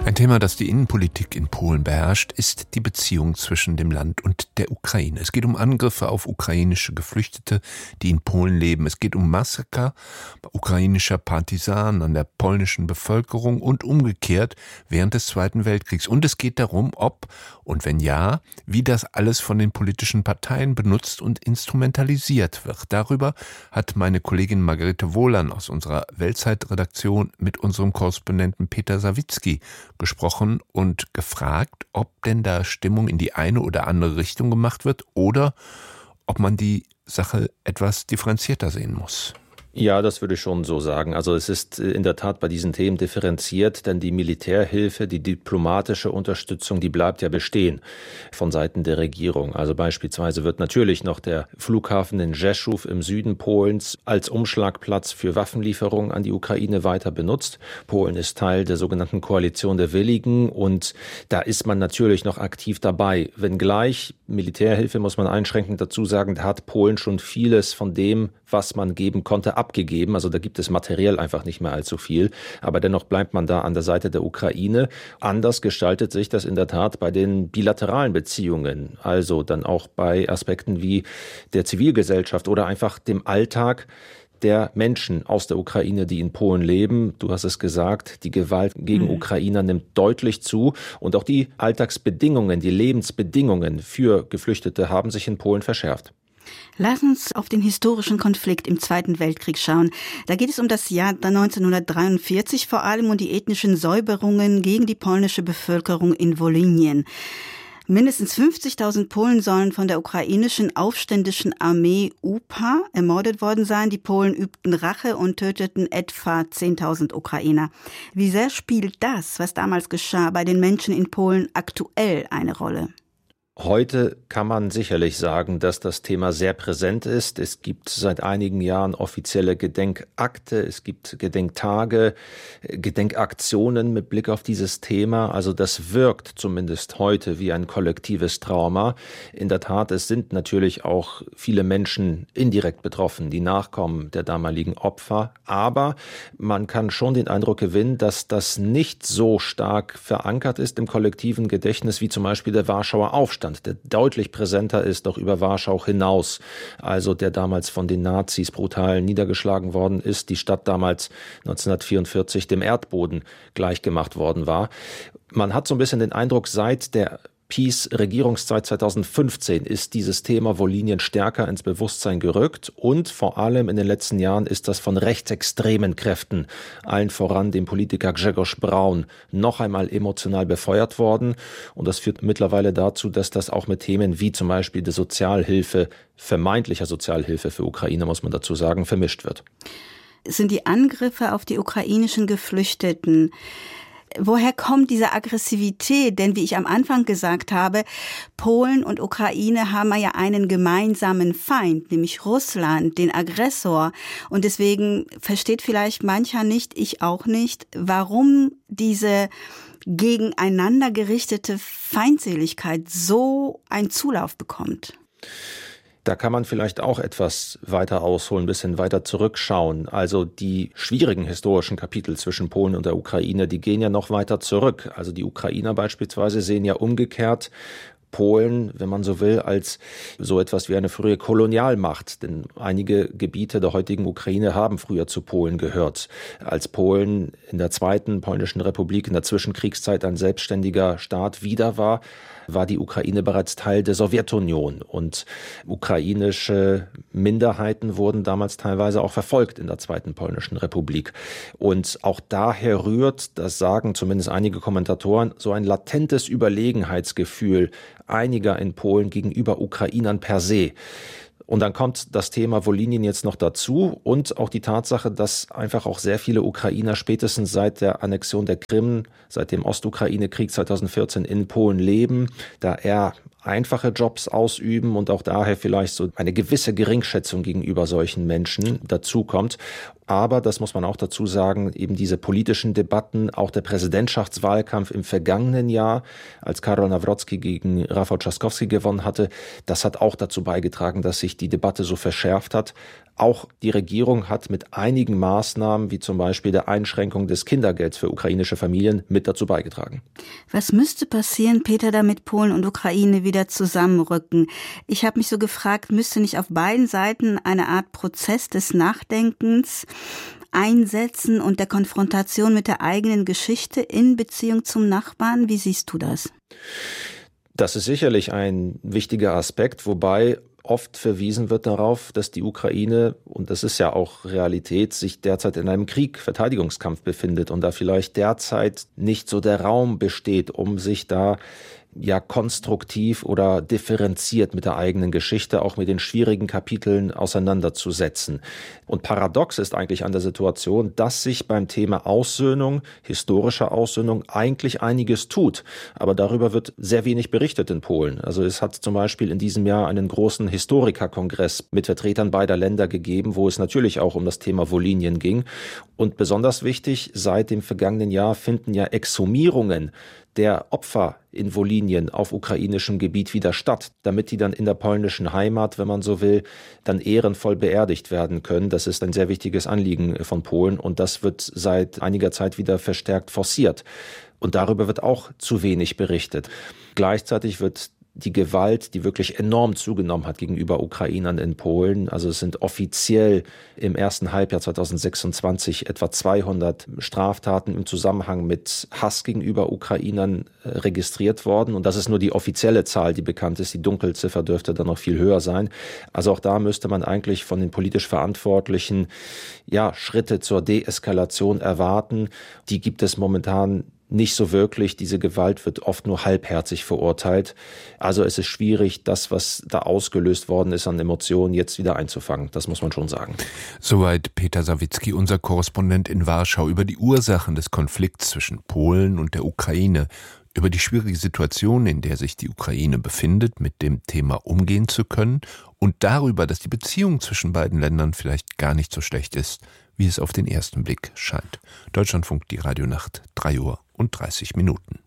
Ein Thema, das die Innenpolitik in Polen beherrscht, ist die Beziehung zwischen dem Land und der Ukraine. Es geht um Angriffe auf ukrainische Geflüchtete, die in Polen leben. Es geht um Massaker ukrainischer Partisanen an der polnischen Bevölkerung und umgekehrt während des Zweiten Weltkriegs. Und es geht darum, ob und wenn ja, wie das alles von den politischen Parteien benutzt und instrumentalisiert wird. Darüber hat meine Kollegin Margarete Wohlan aus unserer Weltzeitredaktion mit unserem Korrespondenten Peter Sawicki gesprochen und gefragt, ob denn da Stimmung in die eine oder andere Richtung gemacht wird oder ob man die Sache etwas differenzierter sehen muss. Ja, das würde ich schon so sagen. Also es ist in der Tat bei diesen Themen differenziert, denn die Militärhilfe, die diplomatische Unterstützung, die bleibt ja bestehen von Seiten der Regierung. Also beispielsweise wird natürlich noch der Flughafen in Rzeszów im Süden Polens als Umschlagplatz für Waffenlieferungen an die Ukraine weiter benutzt. Polen ist Teil der sogenannten Koalition der Willigen und da ist man natürlich noch aktiv dabei. Wenngleich Militärhilfe, muss man einschränkend dazu sagen, da hat Polen schon vieles von dem, was man geben konnte, abgegeben. Also da gibt es materiell einfach nicht mehr allzu viel. Aber dennoch bleibt man da an der Seite der Ukraine. Anders gestaltet sich das in der Tat bei den bilateralen Beziehungen. Also dann auch bei Aspekten wie der Zivilgesellschaft oder einfach dem Alltag der Menschen aus der Ukraine, die in Polen leben. Du hast es gesagt, die Gewalt gegen Ukrainer nimmt deutlich zu und auch die Alltagsbedingungen, die Lebensbedingungen für Geflüchtete haben sich in Polen verschärft. Lass uns auf den historischen Konflikt im Zweiten Weltkrieg schauen. Da geht es um das Jahr 1943 vor allem und die ethnischen Säuberungen gegen die polnische Bevölkerung in Wolinien. Mindestens 50.000 Polen sollen von der ukrainischen aufständischen Armee UPA ermordet worden sein. Die Polen übten Rache und töteten etwa 10.000 Ukrainer. Wie sehr spielt das, was damals geschah, bei den Menschen in Polen aktuell eine Rolle? Heute kann man sicherlich sagen, dass das Thema sehr präsent ist. Es gibt seit einigen Jahren offizielle Gedenkakte, es gibt Gedenktage, Gedenkaktionen mit Blick auf dieses Thema. Also das wirkt zumindest heute wie ein kollektives Trauma. In der Tat, es sind natürlich auch viele Menschen indirekt betroffen, die Nachkommen der damaligen Opfer. Aber man kann schon den Eindruck gewinnen, dass das nicht so stark verankert ist im kollektiven Gedächtnis wie zum Beispiel der Warschauer Aufstand, der deutlich präsenter ist, doch über Warschau hinaus, also der damals von den Nazis brutal niedergeschlagen worden ist, die Stadt damals 1944 dem Erdboden gleichgemacht worden war. Man hat so ein bisschen den Eindruck, seit der PiS-Regierungszeit 2015 ist dieses Thema Wolinien stärker ins Bewusstsein gerückt und vor allem in den letzten Jahren ist das von rechtsextremen Kräften, allen voran dem Politiker Grzegorz Braun, noch einmal emotional befeuert worden und das führt mittlerweile dazu, dass das auch mit Themen wie zum Beispiel der Sozialhilfe, vermeintlicher Sozialhilfe für Ukraine, muss man dazu sagen, vermischt wird. Sind die Angriffe auf die ukrainischen Geflüchteten, woher kommt diese Aggressivität? Denn wie ich am Anfang gesagt habe, Polen und Ukraine haben ja einen gemeinsamen Feind, nämlich Russland, den Aggressor. Und deswegen versteht vielleicht mancher nicht, ich auch nicht, warum diese gegeneinander gerichtete Feindseligkeit so einen Zulauf bekommt. Da kann man vielleicht auch etwas weiter ausholen, ein bisschen weiter zurückschauen. Also die schwierigen historischen Kapitel zwischen Polen und der Ukraine, die gehen ja noch weiter zurück. Also die Ukrainer beispielsweise sehen ja umgekehrt Polen, wenn man so will, als so etwas wie eine frühe Kolonialmacht. Denn einige Gebiete der heutigen Ukraine haben früher zu Polen gehört. Als Polen in der Zweiten Polnischen Republik in der Zwischenkriegszeit ein selbstständiger Staat wieder war die Ukraine bereits Teil der Sowjetunion und ukrainische Minderheiten wurden damals teilweise auch verfolgt in der Zweiten Polnischen Republik. Und auch daher rührt, das sagen zumindest einige Kommentatoren, so ein latentes Überlegenheitsgefühl einiger in Polen gegenüber Ukrainern per se. Und dann kommt das Thema Wolinien jetzt noch dazu und auch die Tatsache, dass einfach auch sehr viele Ukrainer spätestens seit der Annexion der Krim, seit dem Ostukraine-Krieg 2014 in Polen leben, da eher einfache Jobs ausüben und auch daher vielleicht so eine gewisse Geringschätzung gegenüber solchen Menschen dazukommt. Aber, das muss man auch dazu sagen, eben diese politischen Debatten, auch der Präsidentschaftswahlkampf im vergangenen Jahr, als Karol Nawrocki gegen Rafał Trzaskowski gewonnen hatte, das hat auch dazu beigetragen, dass sich die Debatte so verschärft hat. Auch die Regierung hat mit einigen Maßnahmen, wie zum Beispiel der Einschränkung des Kindergelds für ukrainische Familien, mit dazu beigetragen. Was müsste passieren, Peter, damit Polen und Ukraine wieder zusammenrücken? Ich habe mich so gefragt, müsste nicht auf beiden Seiten eine Art Prozess des Nachdenkens einsetzen und der Konfrontation mit der eigenen Geschichte in Beziehung zum Nachbarn? Wie siehst du das? Das ist sicherlich ein wichtiger Aspekt, wobei oft verwiesen wird darauf, dass die Ukraine, und das ist ja auch Realität, sich derzeit in einem Verteidigungskampf befindet und da vielleicht derzeit nicht so der Raum besteht, um sich da konstruktiv oder differenziert mit der eigenen Geschichte, auch mit den schwierigen Kapiteln auseinanderzusetzen. Und paradox ist eigentlich an der Situation, dass sich beim Thema Aussöhnung, historischer Aussöhnung, eigentlich einiges tut. Aber darüber wird sehr wenig berichtet in Polen. Also es hat zum Beispiel in diesem Jahr einen großen Historikerkongress mit Vertretern beider Länder gegeben, wo es natürlich auch um das Thema Wolinien ging. Und besonders wichtig, seit dem vergangenen Jahr finden ja Exhumierungen der Opfer in Wolinien auf ukrainischem Gebiet wieder statt, damit die dann in der polnischen Heimat, wenn man so will, dann ehrenvoll beerdigt werden können. Das ist ein sehr wichtiges Anliegen von Polen und das wird seit einiger Zeit wieder verstärkt forciert. Und darüber wird auch zu wenig berichtet. Gleichzeitig wird die Gewalt, die wirklich enorm zugenommen hat gegenüber Ukrainern in Polen. Also es sind offiziell im ersten Halbjahr 2026 etwa 200 Straftaten im Zusammenhang mit Hass gegenüber Ukrainern registriert worden. Und das ist nur die offizielle Zahl, die bekannt ist. Die Dunkelziffer dürfte dann noch viel höher sein. Also auch da müsste man eigentlich von den politisch Verantwortlichen Schritte zur Deeskalation erwarten. Die gibt es momentan nicht so wirklich. Diese Gewalt wird oft nur halbherzig verurteilt. Also es ist schwierig, das, was da ausgelöst worden ist an Emotionen, jetzt wieder einzufangen. Das muss man schon sagen. Soweit Peter Sawicki, unser Korrespondent in Warschau, über die Ursachen des Konflikts zwischen Polen und der Ukraine, über die schwierige Situation, in der sich die Ukraine befindet, mit dem Thema umgehen zu können und darüber, dass die Beziehung zwischen beiden Ländern vielleicht gar nicht so schlecht ist, wie es auf den ersten Blick scheint. Deutschlandfunk, die Radionacht, 3:30 Uhr.